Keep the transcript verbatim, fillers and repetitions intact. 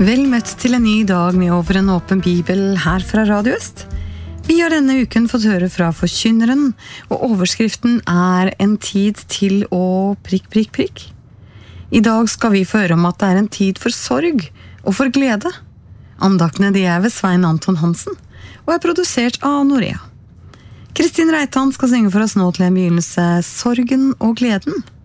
Vel møtt til en ny dag med Over en åpen bibel her fra Radio Øst. Vi har denne uken fått høre fra Forkynneren, og overskriften er En tid til å prikk, prikk, prikk. I dag skal vi få høre om at det er en tid for sorg og for glede. Andaktene de er ved Svein Anton Hansen, og er produsert av Norea. Kristin Reitan skal synge for oss nå til en begynnelse Sorgen og gleden.